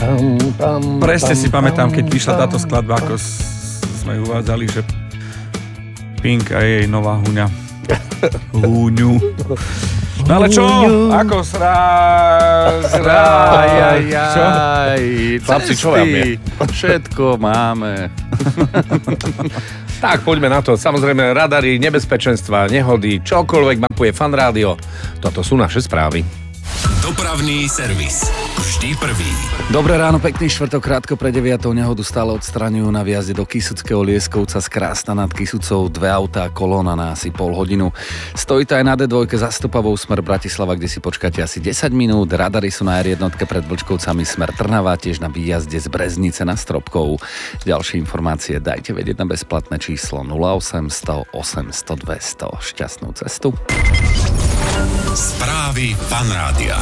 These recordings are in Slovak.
Presne si pamätám, keď vyšla táto skladba, ako sme uvádzali, že Pink a jej nová huňa. Húňu. No ale čo? Ako Chlapci, čo vám je? Všetko máme. Tak, poďme na to. Samozrejme, radary, nebezpečenstva, nehody, čokoľvek mapuje Fan Rádio. Toto sú naše správy. Dopravný servis. Vždy prvý. Dobré ráno, pekný štvrtok, krátko pre 9. Nehodu stále odstraňujú na vjazde do Kysuckého Lieskovca z Krásna nad Kysucou 2 autá, kolóna na asi pol hodinu. Stojí to aj na D2 za Stopavou smer Bratislava, kde si počkáte asi 10 minút. Radary sú na R1 pred Vlčkovcami smer Trnava, tiež na výjazde z Breznice na Stropkov. Ďalšie informácie dajte vedieť na bezplatné číslo 0800 800 200. Šťastnú cestu. Správy Fan Rádia.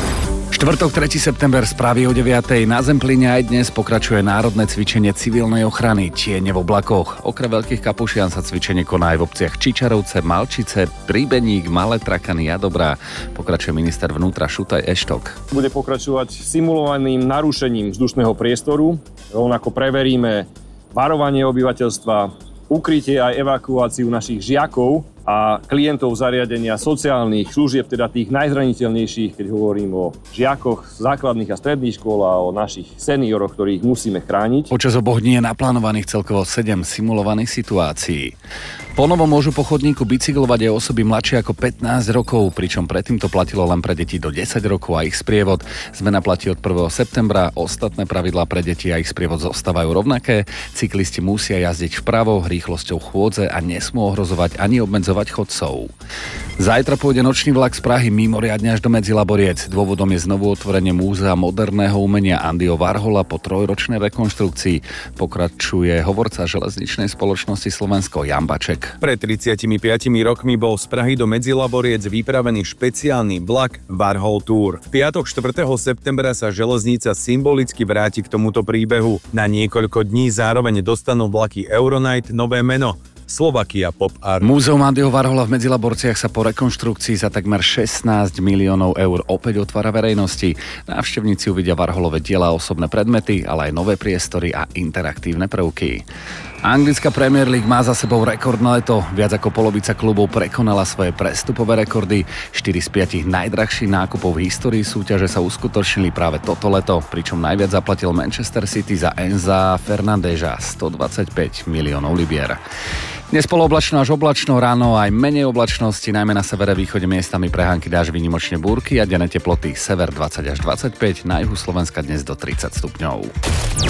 Štvrtok 3. september, správy o 9. Na Zemplíne aj dnes pokračuje národné cvičenie civilnej ochrany Tiene v oblakoch. Okrem Veľkých Kapušian sa cvičenie koná aj v obciach Čičarovce, Malčice, Príbeník, Malé Trakany a Dobrá. Pokračuje minister vnútra Šutaj Eštok. Bude pokračovať simulovaným narušením vzdušného priestoru. Rovnako preveríme varovanie obyvateľstva, ukrytie aj evakuáciu našich žiakov a klientov zariadenia sociálnych služieb, teda tých najzraniteľnejších, keď hovorím o žiakoch základných a stredných škôl a o našich senioroch, ktorých musíme chrániť. Počas oboch dní je naplánovaných celkovo 7 simulovaných situácií. Ponovom môžu po chodníku bicyklovať aj osoby mladšie ako 15 rokov, pričom predtým to platilo len pre deti do 10 rokov a ich sprievod. Zmena platí od 1. septembra, ostatné pravidlá pre deti a ich sprievod zostávajú rovnaké. Cyklisti musia jazdiť vpravo rýchlosťou chôdze a nesmú ohrozovať ani obmedzovať chodcov. Zajtra pôjde nočný vlak z Prahy mimoriadne až do Medzilaboriec. Dôvodom je znovu otvorenie múzea moderného umenia Andyho Warhola po 3-ročnej rekonštrukcii. Pokračuje hovorca železničnej spoločnosti Slovensko Jan Baček. Pred 35 rokmi bol z Prahy do Medzilaboriec vypravený špeciálny vlak Warhol Tour. V piatok 4. septembra sa železnica symbolicky vráti k tomuto príbehu. Na niekoľko dní zároveň dostanú vlaky Euronight nové meno – Slovakia Pop Art. Múzeum Andyho Warhola v Medzilaborciach sa po rekonštrukcii za takmer 16 miliónov eur opäť otvára verejnosti. Návštevníci uvidia Warholové diela, osobné predmety, ale aj nové priestory a interaktívne prvky. Anglická Premier League má za sebou rekordné leto. Viac ako polovica klubov prekonala svoje prestupové rekordy. 4 z 5 najdrahších nákupov v histórii súťaže sa uskutočnili práve toto leto, pričom najviac zaplatil Manchester City za Enza Fernandeša 125 miliónov libier. Dnes polooblačno až oblačno, ráno aj menej oblačnosti, najmä na severe východe miestami prehánky dáž, výnimočne búrky a denné teploty sever 20 až 25, na juhu Slovenska dnes do 30 stupňov.